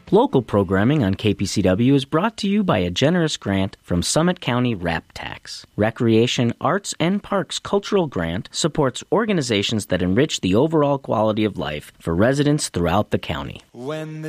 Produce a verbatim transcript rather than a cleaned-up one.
Local programming on K P C W is brought to you by a generous grant from Summit County RAP Tax. Recreation, Arts, and Parks Cultural Grant supports organizations that enrich the overall quality of life for residents throughout the county. When the